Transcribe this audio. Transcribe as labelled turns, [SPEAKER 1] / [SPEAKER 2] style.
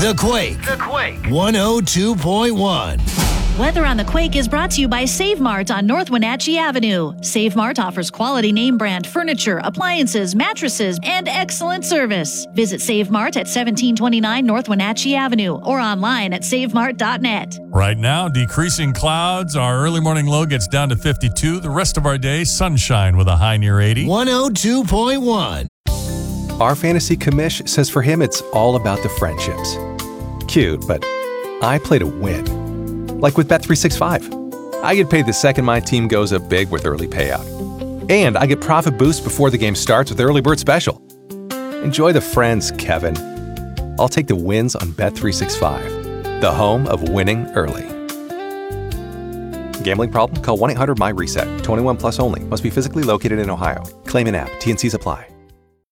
[SPEAKER 1] The Quake. 102.1.
[SPEAKER 2] Weather on the Quake is brought to you by Save Mart on North Wenatchee Avenue. Save Mart offers quality name brand furniture, appliances, mattresses, and excellent service. Visit Save Mart at 1729 North Wenatchee Avenue or online at savemart.net.
[SPEAKER 3] Right now, decreasing clouds. Our early morning low gets down to 52. The rest of our day, sunshine with a high near 80.
[SPEAKER 1] 102.1.
[SPEAKER 4] Our fantasy commish says for him it's all about the friendships. Cute, but I play to win. Like with Bet365. I get paid the second my team goes up big with early payout. And I get profit boost before the game starts with Early Bird Special. Enjoy the friends, Kevin. I'll take the wins on Bet365, the home of winning early. Gambling problem? Call 1-800-MY-RESET. 21 plus only. Must be physically located in Ohio. Claim in app. T&Cs apply.